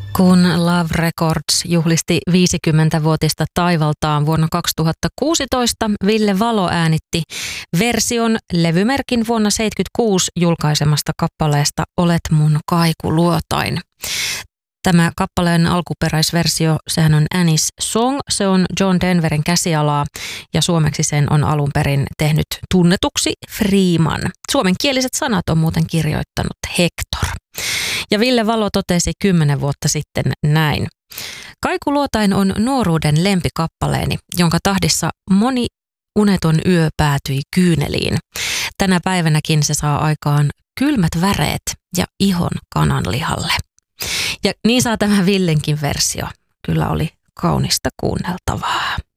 Kun Love Records juhlisti 50-vuotista taivaltaan vuonna 2016, Ville Valo äänitti version levymerkin vuonna 1976 julkaisemasta kappaleesta Olet mun kaikuluotain. Tämä kappaleen alkuperäisversio, sehän on Annie's Song, se on John Denverin käsialaa ja suomeksi sen on alun perin tehnyt tunnetuksi Freeman. Suomenkieliset sanat on muuten kirjoittanut Hector. Ja Ville Valo totesi 10 vuotta sitten näin. Kaikuluotain on nuoruuden lempikappaleeni, jonka tahdissa moni uneton yö päätyi kyyneliin. Tänä päivänäkin se saa aikaan kylmät väreet ja ihon kananlihalle. Ja niin saa tämä Villenkin versio. Kyllä oli kaunista kuunneltavaa.